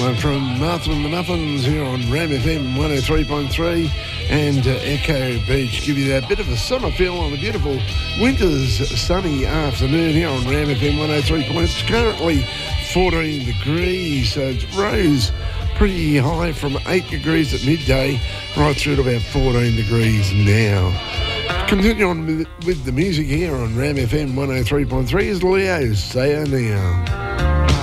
from Martha and the Muffins here on Ram FM 103.3 and Echo Beach. Give you that bit of a summer feel on a beautiful winter's sunny afternoon here on Ram FM 103. It's currently 14 degrees, so it rose pretty high from 8 degrees at midday right through to about 14 degrees now. Continue on with the music here on Ram FM 103.3 is Leo Sayonara.